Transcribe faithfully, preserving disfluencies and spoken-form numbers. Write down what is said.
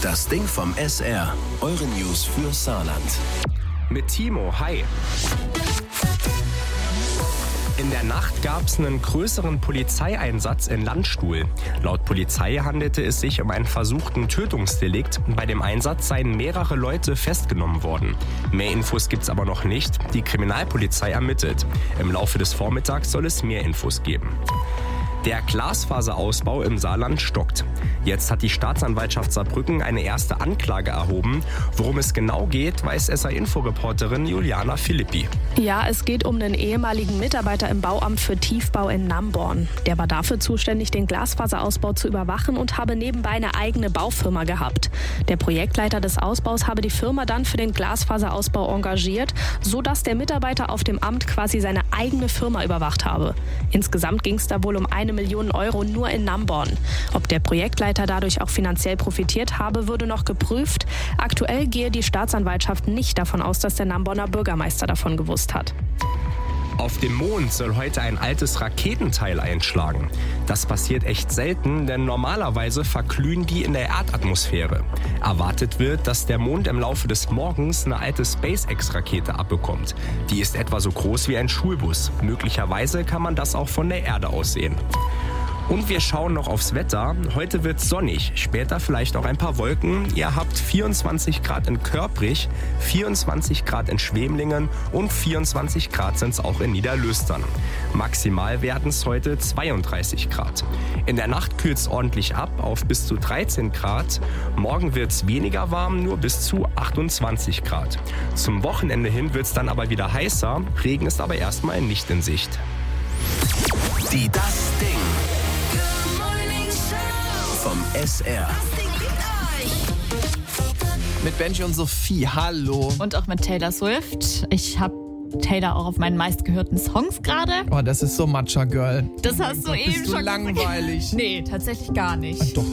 Das Ding vom S R. Eure News für Saarland. Mit Timo, hi. In der Nacht gab es einen größeren Polizeieinsatz in Landstuhl. Laut Polizei handelte es sich um einen versuchten Tötungsdelikt. Bei dem Einsatz seien mehrere Leute festgenommen worden. Mehr Infos gibt's aber noch nicht. Die Kriminalpolizei ermittelt. Im Laufe des Vormittags soll es mehr Infos geben. Der Glasfaserausbau im Saarland stockt. Jetzt hat die Staatsanwaltschaft Saarbrücken eine erste Anklage erhoben. Worum es genau geht, weiß S R-Info-Reporterin Juliana Philippi. Ja, es geht um einen ehemaligen Mitarbeiter im Bauamt für Tiefbau in Namborn. Der war dafür zuständig, den Glasfaserausbau zu überwachen und habe nebenbei eine eigene Baufirma gehabt. Der Projektleiter des Ausbaus habe die Firma dann für den Glasfaserausbau engagiert, sodass der Mitarbeiter auf dem Amt quasi seine eigene Firma überwacht habe. Insgesamt ging es da wohl um eine Million Euro nur in Namborn. Ob der Projektleiter dadurch auch finanziell profitiert habe, würde noch geprüft. Aktuell gehe die Staatsanwaltschaft nicht davon aus, dass der Namborner Bürgermeister davon gewusst hat. Auf dem Mond soll heute ein altes Raketenteil einschlagen. Das passiert echt selten, denn normalerweise verglühen die in der Erdatmosphäre. Erwartet wird, dass der Mond im Laufe des Morgens eine alte SpaceX-Rakete abbekommt. Die ist etwa so groß wie ein Schulbus. Möglicherweise kann man das auch von der Erde aus sehen. Und wir schauen noch aufs Wetter. Heute wird sonnig, später vielleicht auch ein paar Wolken. Ihr habt vierundzwanzig Grad in Körprich, vierundzwanzig Grad in Schwemlingen und vierundzwanzig Grad sind es auch in Niederlöstern. Maximal werden es heute zweiunddreißig Grad. In der Nacht kühlt es ordentlich ab auf bis zu dreizehn Grad. Morgen wird es weniger warm, nur bis zu achtundzwanzig Grad. Zum Wochenende hin wird es dann aber wieder heißer. Regen ist aber erstmal nicht in Sicht. Die Das Ding vom S R. Mit Benji und Sophie, hallo. Und auch mit Taylor Swift. Ich habe Taylor auch auf meinen meistgehörten Songs gerade. Oh, das ist so Matcha Girl. Das hast du Doch, eben bist du schon langweilig. Nee, tatsächlich gar nicht. Ach, doch